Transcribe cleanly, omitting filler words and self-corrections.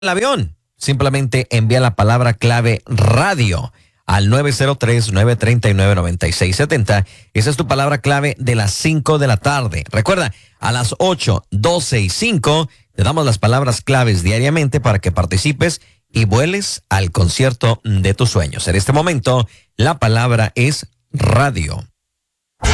el avión, simplemente envía la palabra clave radio al 903-939-9670. Esa es tu palabra clave de las 5 de la tarde. Recuerda, a las 8, 12 y 5 te damos las palabras claves diariamente para que participes y vueles al concierto de tus sueños. En este momento, la palabra es radio.